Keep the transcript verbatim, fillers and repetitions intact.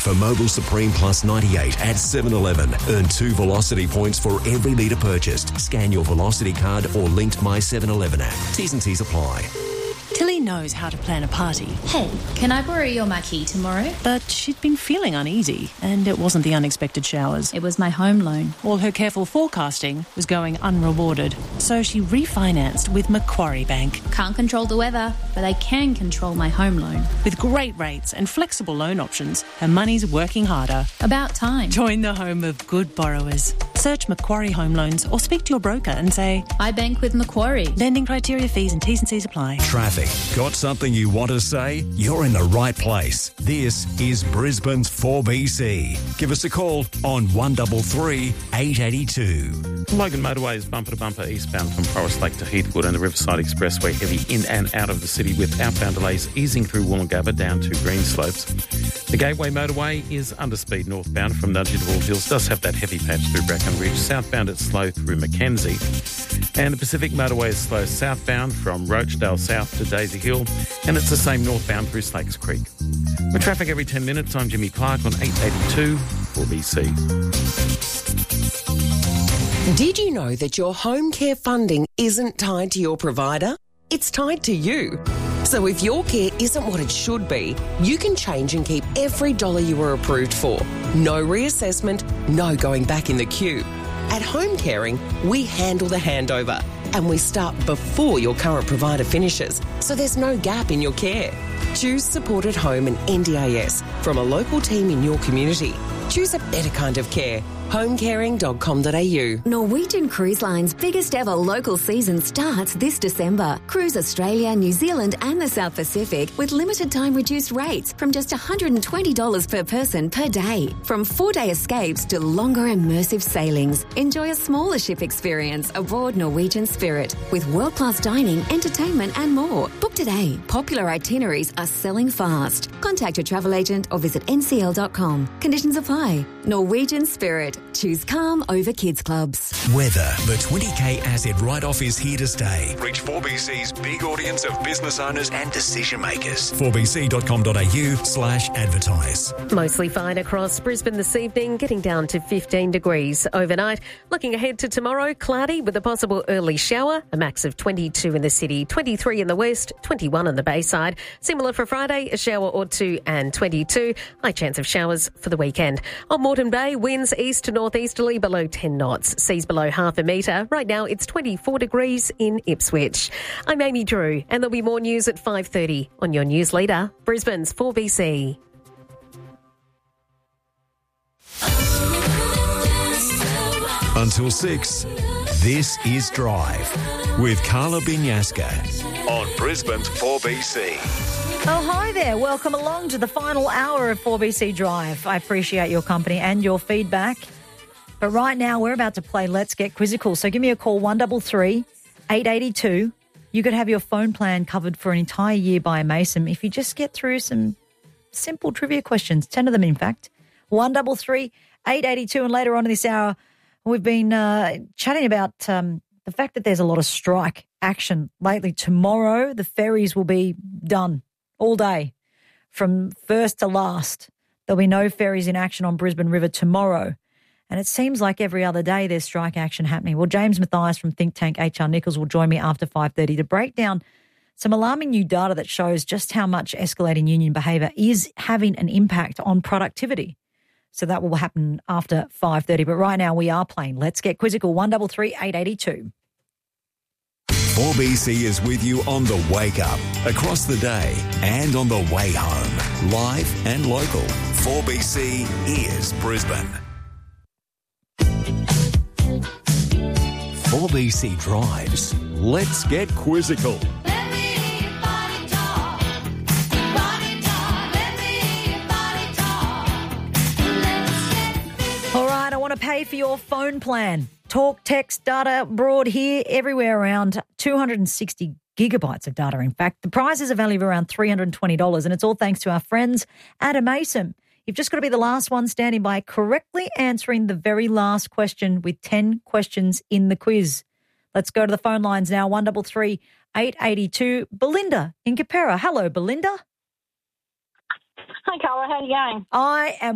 For Mobil Supreme Plus ninety-eight at seven eleven. Earn two Velocity points for every litre purchased. Scan your Velocity card or linked My seven eleven app. T's and C's apply. Tilly knows how to plan a party. Hey, can I borrow your marquee tomorrow? But she'd been feeling uneasy, and it wasn't the unexpected showers. It was my home loan. All her careful forecasting was going unrewarded. So she refinanced with Macquarie Bank. Can't control the weather, but I can control my home loan. With great rates and flexible loan options, her money's working harder. About time. Join the home of good borrowers. Search Macquarie Home Loans or speak to your broker and say, I bank with Macquarie. Lending criteria, fees and T's and C's apply. Traffic. Got something you want to say? You're in the right place. This is Brisbane's four B C. Give us a call on one three three, eight eight two. Logan Motorway is bumper to bumper eastbound from Forest Lake to Heathwood, and the Riverside Expressway heavy in and out of the city with outbound delays easing through Woolloongabba down to Greenslopes. The Gateway Motorway is under speed northbound from Nudgee to Bald Hills. Does have that heavy patch through Bracken Ridge. Southbound it's slow through Mackenzie. And the Pacific Motorway is slow southbound from Roachdale South to Daisy Hill, and it's the same northbound through Snakes Creek. With traffic every ten minutes, I'm Jimmy Clark on eight eighty-two four B C. Did you know that your home care funding isn't tied to your provider? It's tied to you. So if your care isn't what it should be, you can change and keep every dollar you were approved for. No reassessment, no going back in the queue. At Home Caring, we handle the handover and we start before your current provider finishes, so there's no gap in your care. Choose supported home and N D I S from a local team in your community. Choose a better kind of care. home caring dot com dot a u. Norwegian Cruise Line's biggest ever local season starts this December. Cruise Australia, New Zealand and the South Pacific with limited time reduced rates from just one hundred twenty dollars per person per day. From four-day escapes to longer immersive sailings. Enjoy a smaller ship experience aboard Norwegian Spirit with world-class dining, entertainment and more. Book today. Popular itineraries are selling fast. Contact your travel agent or visit n c l dot com. Conditions apply. Norwegian Spirit. Choose calm over kids clubs. Weather. The twenty K asset write-off is here to stay. Reach four B C's big audience of business owners and decision makers. four b c dot com dot a u slash advertise. Mostly fine across Brisbane this evening, getting down to fifteen degrees overnight. Looking ahead to tomorrow, cloudy with a possible early shower, a max of twenty-two in the city, twenty-three in the west, twenty-one on the Bayside. Similar for Friday, a shower or two and twenty-two. High chance of showers for the weekend. On Moreton Bay, winds east to northeasterly below ten knots. Seas below half a metre. Right now, it's twenty-four degrees in Ipswich. I'm Amy Drew, and there'll be more news at five thirty on your news leader, Brisbane's four B C. Until six, this is Drive with Carla Binyaska on Brisbane's four B C. Oh, hi there. Welcome along to the final hour of four B C Drive. I appreciate your company and your feedback. But right now, we're about to play Let's Get Quizzical. So give me a call, one three three, eight eight two. You could have your phone plan covered for an entire year by a Mason if you just get through some simple trivia questions, ten of them, in fact. one three three, eight eight two. And later on in this hour, we've been uh, chatting about um, the fact that there's a lot of strike action lately. Tomorrow, the ferries will be done all day from first to last. There'll be no ferries in action on Brisbane River tomorrow. And it seems like every other day there's strike action happening. Well, James Mathias from think tank H R Nichols will join me after five thirty to break down some alarming new data that shows just how much escalating union behaviour is having an impact on productivity. So that will happen after five thirty. But right now we are playing Let's Get Quizzical, one three three, eight eight two. four B C is with you on the wake up, across the day and on the way home. Live and local. four B C is Brisbane. four B C drives. Let's get quizzical. All right, I want to pay for your phone plan. Talk, text, data, broad here, everywhere around two hundred sixty gigabytes of data, in fact. The price is a value of around three hundred twenty dollars, and it's all thanks to our friends at Amason. You've just got to be the last one standing by correctly answering the very last question with ten questions in the quiz. Let's go to the phone lines now, one three three, eight eight two. Belinda in Capera. Hello, Belinda. Hi, Carla. How are you going? I am